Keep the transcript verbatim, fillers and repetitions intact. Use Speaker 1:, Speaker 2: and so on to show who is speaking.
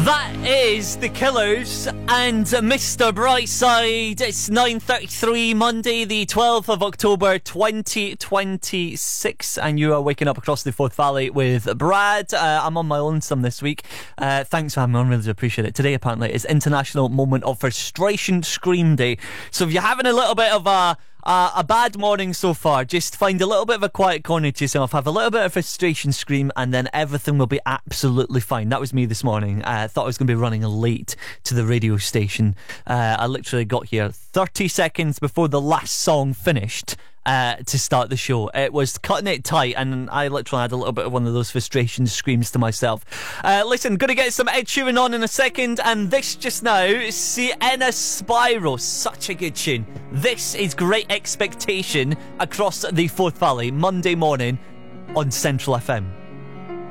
Speaker 1: That is The Killers and Mister Brightside. It's nine thirty-three, Monday, the twelfth of October, twenty twenty-six, and you are waking up across the Forth Valley with Brad. Uh, I'm on my lonesome this week. Uh, thanks for having me on, really do appreciate it. Today, apparently, is International Moment of Frustration Scream Day. So if you're having a little bit of a Uh, a bad morning so far, just find a little bit of a quiet corner to yourself, have a little bit of frustration scream, and then everything will be absolutely fine. That was me this morning. I uh, thought I was going to be running late to the radio station. Uh, I literally got here thirty seconds before the last song finished. Uh, to start the show. It was cutting it tight, and I literally had a little bit of one of those frustration screams to myself. Uh, listen, gonna get some Ed Sheeran on in a second, and this just now, Sienna Spyro, such a good tune. This is Great Expectation across the Forth Valley, Monday morning on Central F M.